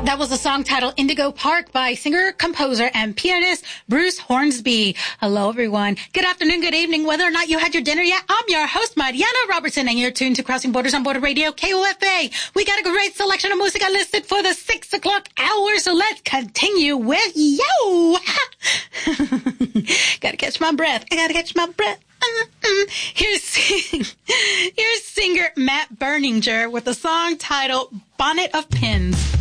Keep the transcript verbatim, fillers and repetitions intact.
That was a song titled Indigo Park by singer, composer, and pianist Bruce Hornsby. Hello, everyone. Good afternoon, good evening, whether or not you had your dinner yet. I'm your host, Mariana Robertson, and you're tuned to Crossing Borders on Border Radio, K O F A. We got a great selection of music listed for the six o'clock hour, so let's continue with yo. Gotta catch my breath. I gotta catch my breath. Here's, here's singer Matt Berninger with a song titled Bonnet of Pins.